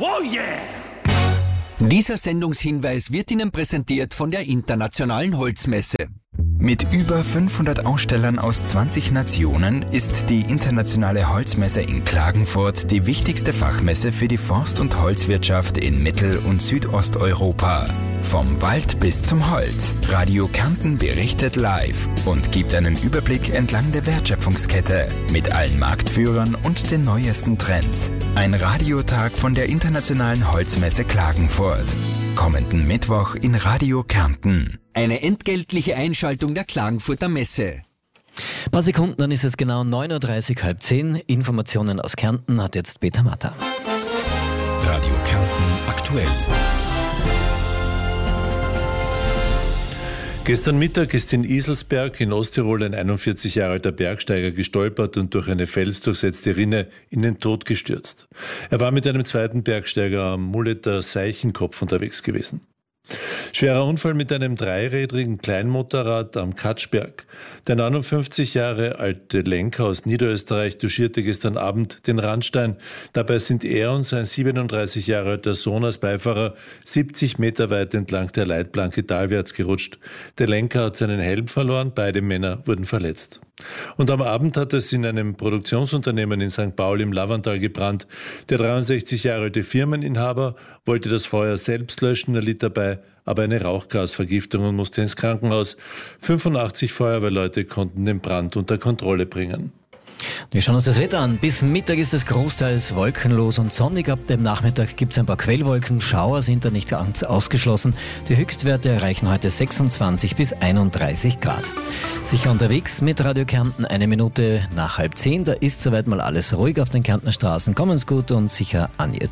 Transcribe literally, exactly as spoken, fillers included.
Oh yeah! Dieser Sendungshinweis wird Ihnen präsentiert von der Internationalen Holzmesse. Mit über fünfhundert Ausstellern aus zwanzig Nationen ist die Internationale Holzmesse in Klagenfurt die wichtigste Fachmesse für die Forst- und Holzwirtschaft in Mittel- und Südosteuropa. Vom Wald bis zum Holz. Radio Kärnten berichtet live und gibt einen Überblick entlang der Wertschöpfungskette mit allen Marktführern und den neuesten Trends. Ein Radiotag von der Internationalen Holzmesse Klagenfurt. Kommenden Mittwoch in Radio Kärnten. Eine entgeltliche Einschaltung der Klagenfurter Messe. Ein paar Sekunden, dann ist es genau neun Uhr dreißig, halb zehn. Informationen aus Kärnten hat jetzt Peter Matter. Radio Kärnten aktuell. Gestern Mittag ist in Iselsberg in Osttirol ein einundvierzig Jahre alter Bergsteiger gestolpert und durch eine felsdurchsetzte Rinne in den Tod gestürzt. Er war mit einem zweiten Bergsteiger am Mulleter Seichenkopf unterwegs gewesen. Schwerer Unfall mit einem dreirädrigen Kleinmotorrad am Katschberg. Der neunundfünfzig Jahre alte Lenker aus Niederösterreich touchierte gestern Abend den Randstein. Dabei sind er und sein siebenunddreißig Jahre alter Sohn als Beifahrer siebzig Meter weit entlang der Leitplanke talwärts gerutscht. Der Lenker hat seinen Helm verloren, beide Männer wurden verletzt. Und am Abend hat es in einem Produktionsunternehmen in Sankt Paul im Lavantal gebrannt. Der dreiundsechzig Jahre alte Firmeninhaber wollte das Feuer selbst löschen, er litt dabei aber eine Rauchgasvergiftung und musste ins Krankenhaus. fünfundachtzig Feuerwehrleute konnten den Brand unter Kontrolle bringen. Wir schauen uns das Wetter an. Bis Mittag ist es großteils wolkenlos und sonnig. Ab dem Nachmittag gibt es ein paar Quellwolken. Schauer sind da nicht ganz ausgeschlossen. Die Höchstwerte erreichen heute sechsundzwanzig bis einunddreißig Grad. Sicher unterwegs mit Radio Kärnten, eine Minute nach halb zehn. Da ist soweit mal alles ruhig auf den Kärntner Straßen. Kommen's gut und sicher an Ihr